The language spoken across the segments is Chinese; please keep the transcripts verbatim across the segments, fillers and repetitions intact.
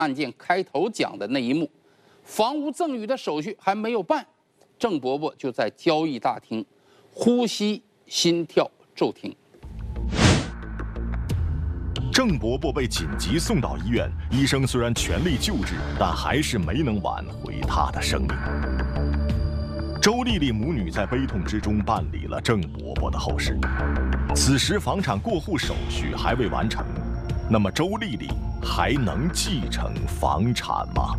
案件开头讲的那一幕，房屋赠与的手续还没有办，郑伯伯就在交易大厅呼吸、心跳骤停。 郑伯伯被紧急送到医院，医生虽然全力救治，但还是没能挽回他的生命。周丽丽母女在悲痛之中办理了郑伯伯的后事。此时房产过户手续还未完成，那么周丽丽还能继承房产吗？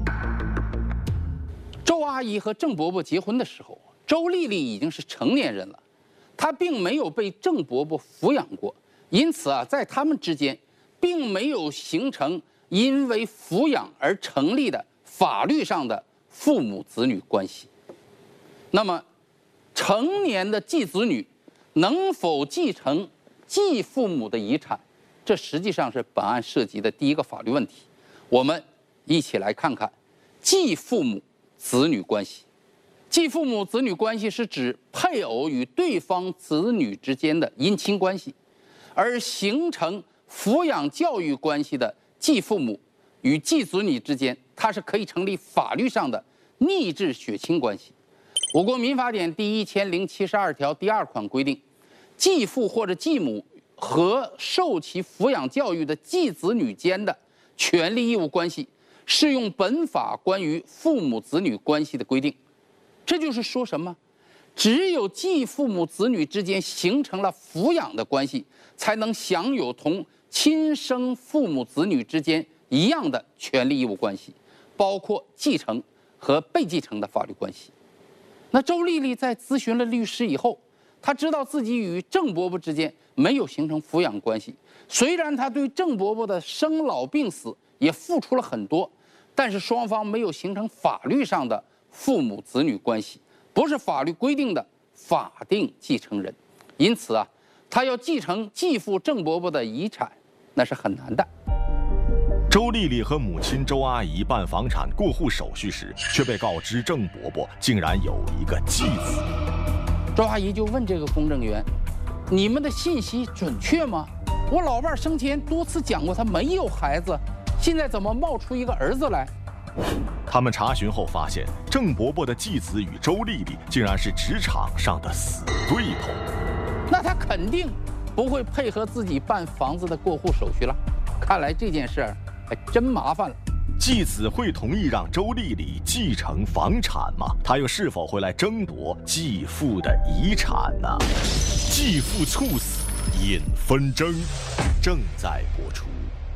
周阿姨和郑伯伯结婚的时候，周丽丽已经是成年人了，她并没有被郑伯伯抚养过。因此啊，在他们之间，并没有形成因为抚养而成立的法律上的父母子女关系。那么，成年的继子女能否继承继父母的遗产，这实际上是本案涉及的第一个法律问题。我们一起来看看继父母子女关系。继父母子女关系是指配偶与对方子女之间的姻亲关系。而形成抚养教育关系的继父母与继子女之间，它是可以成立法律上的逆制血亲关系。我国民法典第一千零七十二条第二款规定，继父或者继母和受其抚养教育的继子女间的权利义务关系，适用本法关于父母子女关系的规定。这就是说什么？只有继父母子女之间形成了抚养的关系，才能享有同亲生父母子女之间一样的权利义务关系，包括继承和被继承的法律关系。那周丽丽在咨询了律师以后，她知道自己与郑伯伯之间没有形成抚养关系，虽然她对郑伯伯的生老病死也付出了很多，但是双方没有形成法律上的父母子女关系，不是法律规定的法定继承人。因此啊，他要继承继父郑伯伯的遗产，那是很难的。 周丽丽和母亲周阿姨办房产过户手续时，却被告知郑伯伯竟然有一个继子。 周阿姨就问这个公证员：“你们的信息准确吗？我老伴生前多次讲过他没有孩子，现在怎么冒出一个儿子来？” 他们查询后发现，郑伯伯的继子与周丽丽竟然是职场上的死对头。 那他肯定不会配合自己办房子的过户手续了。看来这件事儿还真麻烦了。 继子会同意让周丽丽继承房产吗？他又是否会来争夺继父的遗产呢？继父猝死引纷争，正在播出。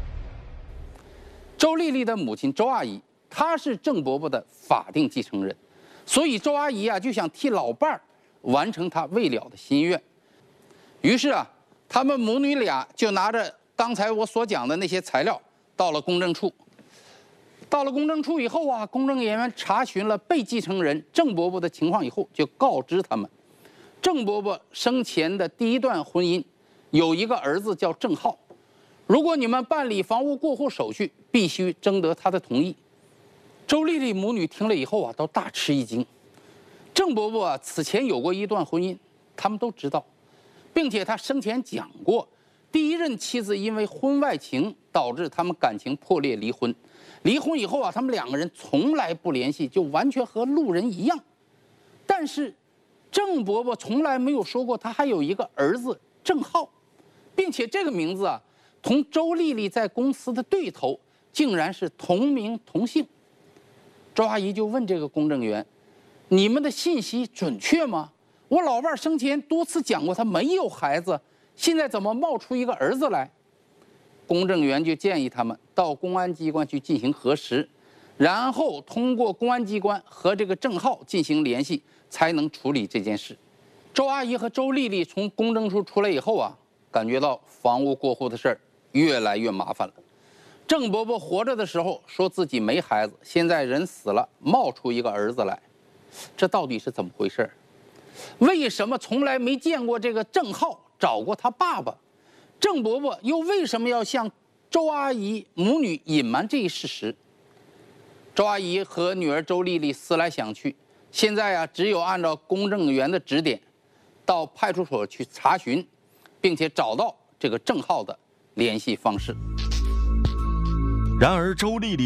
周丽丽的母亲周阿姨，她是郑伯伯的法定继承人，所以周阿姨啊就想替老伴儿完成她未了的心愿。于是啊，他们母女俩就拿着刚才我所讲的那些材料到了公证处。到了公证处以后啊，公证人员查询了被继承人郑伯伯的情况以后，就告知他们，郑伯伯生前的第一段婚姻有一个儿子叫郑浩，如果你们办理房屋过户手续，必须征得他的同意。周丽丽母女听了以后啊，都大吃一惊。郑伯伯啊，此前有过一段婚姻，他们都知道。并且他生前讲过，第一任妻子因为婚外情导致他们感情破裂离婚，离婚以后啊，他们两个人从来不联系，就完全和路人一样。但是郑伯伯从来没有说过他还有一个儿子郑浩，并且这个名字啊，同周丽丽在公司的对头竟然是同名同姓。周阿姨就问这个公证员：“你们的信息准确吗？我老伴生前多次讲过他没有孩子，现在怎么冒出一个儿子来？”公证员就建议他们到公安机关去进行核实，然后通过公安机关和这个郑浩进行联系，才能处理这件事。周阿姨和周丽丽从公证处出来以后啊，感觉到房屋过户的事儿越来越麻烦了。郑伯伯活着的时候说自己没孩子，现在人死了，冒出一个儿子来，这到底是怎么回事？为什么从来没见过这个郑浩找过他爸爸？郑伯伯又为什么要向周阿姨母女隐瞒这一事实？周阿姨和女儿周丽丽思来想去，现在啊，只有按照公证员的指点，到派出所去查询，并且找到这个郑浩的联系方式。 然而，周丽丽